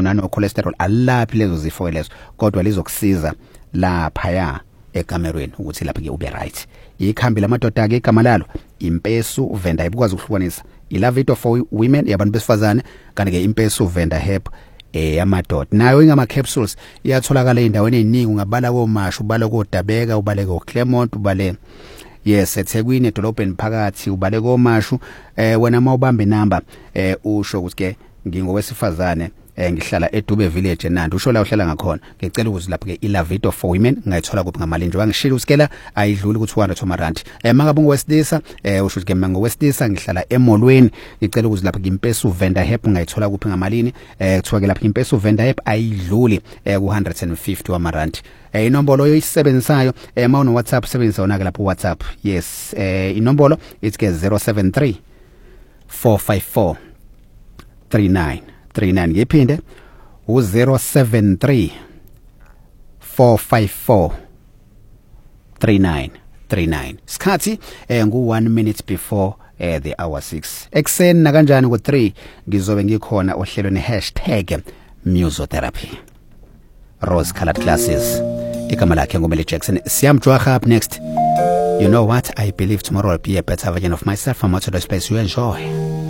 unano cholesterol alaphi lezo zifo lezo kodwa lizokusiza lapha ya ekamerweni ukuthi lapha ke ube right. Ikhambi lamadoda ke igama lalo Impesu Venda Hep ukwazi ukuhlukanisa iLavito for women yabantu besifazane kanti ke Impesu Venda Hep yamadoda nayo ingama capsules iyatholakala endaweni eziningi ungabala koMashu ubale koDabeka ubale koClermont ubale yes eThekwini edolobheni phakathi ubale koMashu wena mawubamba inamba usho ukuthi ke ngingowesifazane ngihlala eDube Village eNandi usho la uhlala ngakhona ngicela ukuthi lapha ke iLavito for women ngayithola kuphi ngamali nje bangishila usikela ayidluli ku 200 rand makabe ngowesilisa usho ukuthi ke ngowesilisa ngihlala emolweni ngicela ukuthi lapha ke Impesu Venda Hep ngayithola kuphi ngamalini kuthiwa ke lapha Impesu Venda Hep ayidluli ku 150 rand inombolo oyisebenzisayo mawuno WhatsApp sebenzisa wona ke lapha WhatsApp yes inombolo it's ke 073 454 3939 ngiphinde u073 454 3939 sikhathi ngu1 minute before the hour 6 ekseni na kanjani ku3 ngizobe ngikhona ohlelweni #musotherapy Rose Colored Glasses igama lakhe ngomele Jackson siyamjwaha up next. You know what, I believe tomorrow will be a better version of myself. I'm out to this place you enjoy.